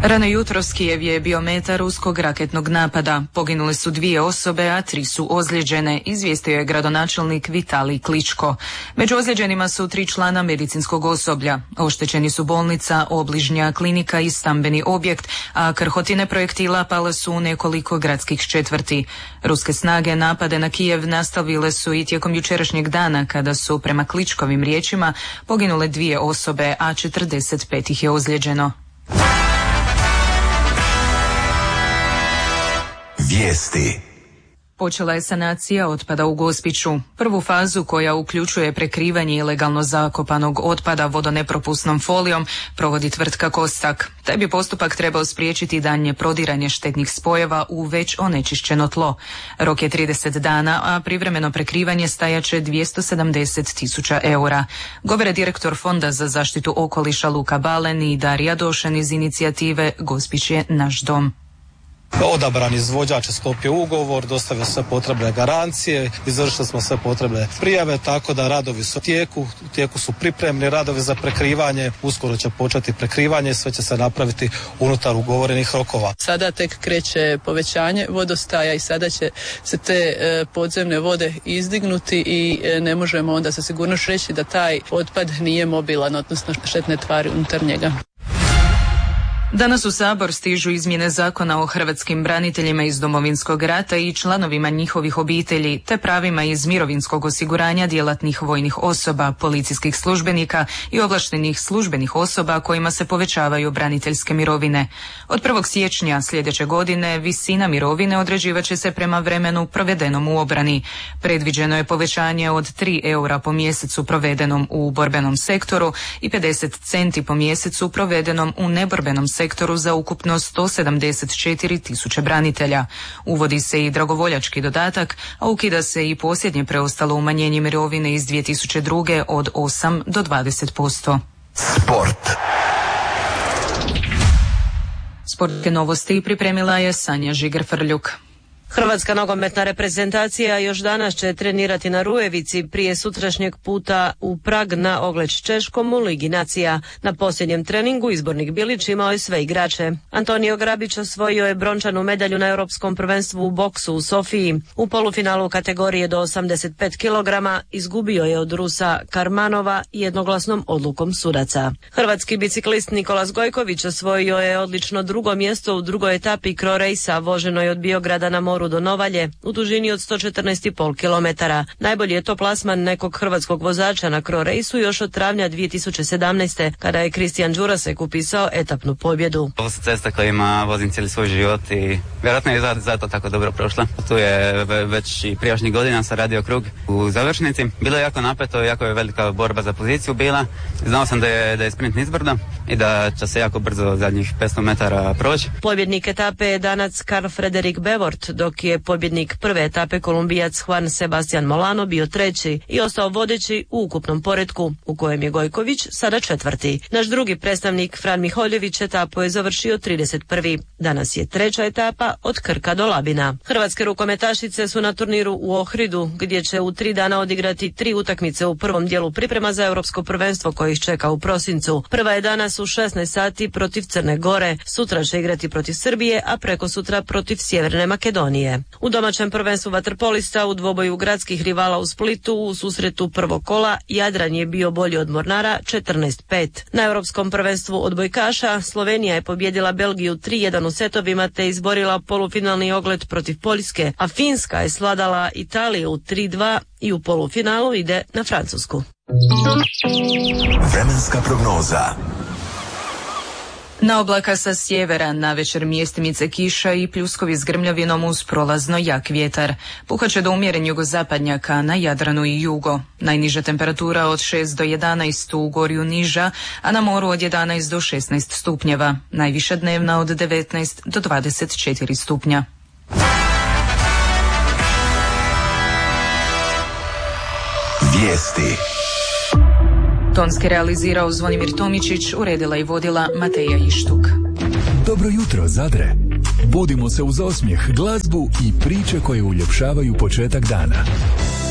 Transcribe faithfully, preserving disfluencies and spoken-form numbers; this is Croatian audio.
Rano jutros Kijev je bio meta ruskog raketnog napada. Poginule su dvije osobe, a tri su ozlijeđene, izvijestio je gradonačelnik Vitalij Kličko. Među ozlijeđenima su tri člana medicinskog osoblja. Oštećeni su bolnica, obližnja klinika i stambeni objekt, a krhotine projektila pale su u nekoliko gradskih četvrti. Ruske snage napade na Kijev nastavile su i tijekom jučerašnjeg dana, kada su, prema Kličkovim riječima, poginule dvije osobe, a četrdeset pet ih je ozlijeđeno. Vijesti. Počela je sanacija otpada u Gospiću. Prvu fazu, koja uključuje prekrivanje ilegalno zakopanog otpada vodonepropusnom folijom, provodi tvrtka Kostak. Taj bi postupak trebao spriječiti daljnje prodiranje štetnih spojeva u već onečišćeno tlo. Rok je trideset dana, a privremeno prekrivanje stajaće dvjesto sedamdeset tisuća eura. Govore direktor Fonda za zaštitu okoliša Luka Balen i Darija Došen iz inicijative Gospić je naš dom. Odabran izvođač je sklopio ugovor, dostavio sve potrebne garancije, izvršili smo sve potrebne prijave, tako da radovi su u tijeku, u tijeku su pripremni radovi za prekrivanje, uskoro će početi prekrivanje i sve će se napraviti unutar ugovorenih rokova. Sada tek kreće povećanje vodostaja i sada će se te e, podzemne vode izdignuti i e, ne možemo onda sa sigurnošću reći da taj otpad nije mobilan, odnosno štetne tvari unutar njega. Danas u Sabor stižu izmjene Zakona o hrvatskim braniteljima iz Domovinskog rata i članovima njihovih obitelji, te pravima iz mirovinskog osiguranja djelatnih vojnih osoba, policijskih službenika i ovlaštenih službenih osoba kojima se povećavaju braniteljske mirovine. Od prvog siječnja sljedeće godine visina mirovine određivat će se prema vremenu provedenom u obrani. Predviđeno je povećanje od tri eura po mjesecu provedenom u borbenom sektoru i pedeset centi po mjesecu provedenom u neborbenom sektoru. sektoru za ukupno sto sedamdeset četiri tisuće branitelja. Uvodi se i dragovoljački dodatak, a ukida se i posljednje preostalo umanjenje mirovine iz dvije tisuće druge od osam do dvadeset posto. Sport. Sportske novosti pripremila je Sanja Žiger-Frljuk. Hrvatska nogometna reprezentacija još danas će trenirati na Rujevici prije sutrašnjeg puta u Prag na ogled s Češkom u Ligi nacija. Na posljednjem treningu izbornik Bilić imao je sve igrače. Antonio Grabić osvojio je brončanu medalju na Europskom prvenstvu u boksu u Sofiji. U polufinalu kategorije do osamdeset pet kilograma izgubio je od Rusa Karmanova jednoglasnom odlukom sudaca. Hrvatski biciklist Nikolas Gojković osvojio je odlično drugo mjesto u drugoj etapi Cro Racea voženoj od Biograda na moru do Novalje u dužini od sto četrnaest zarez pet kilometara. Najbolji je to plasman nekog hrvatskog vozača na Cro Raceu još od travnja dvije tisuće sedamnaeste. kada je Kristijan Đurasek upisao etapnu pobjedu. Ovo su cesta kojima vozim cijeli svoj život i vjerojatno je zato tako dobro prošla. Tu je već i prijašnjih godina sam radio krug u završnici. Bilo je jako napeto, jako je velika borba za poziciju bila. Znao sam da je, da je sprint nizbrdo i da će se jako brzo zadnjih petsto metara proći. Pobjednik etape je danac Karl Frederik Bevort, dok je pobjednik prve etape Kolumbijac Juan Sebastian Molano bio treći i ostao vodeći u ukupnom poretku, u kojem je Gojković sada četvrti. Naš drugi predstavnik Fran Miholjević etapu je završio trideset prvi. Danas je treća etapa od Krka do Labina. Hrvatske rukometašice su na turniru u Ohridu, gdje će u tri dana odigrati tri utakmice u prvom dijelu priprema za europsko prvenstvo koje ih čeka u prosincu. Prva je danas u šesnaest sati protiv Crne Gore, sutra će igrati protiv Srbije, a preko sutra protiv Sjeverne Makedonije. U domaćem prvenstvu vaterpolista u dvoboju gradskih rivala u Splitu u susretu prvog kola Jadran je bio bolji od Mornara četrnaest pet. Na europskom prvenstvu odbojkaša Slovenija je pobjedila Belgiju tri jedan u setovima te izborila polufinalni ogled protiv Poljske, a Finska je svladala Italiju tri dva i u polufinalu ide na Francusku. Vremenska prognoza. Na oblaka sa sjevera, navečer mjestimice kiša i pljuskovi s grmljavinom uz prolazno jak vjetar. Puhaće do umjeren jugozapadnjaka na Jadranu i jugo. Najniža temperatura od šest do jedanaest, u Gorju niža, a na moru od jedanaest do šesnaest stupnjeva. Najviša dnevna od devetnaest do dvadeset četiri stupnja. Vijesti. Tonski realizirao Zvonimir Tomičić, uredila i vodila Mateja Ištuk. Dobro jutro, Zadre. Budimo se uz osmijeh, glazbu i priče koje uljepšavaju početak dana.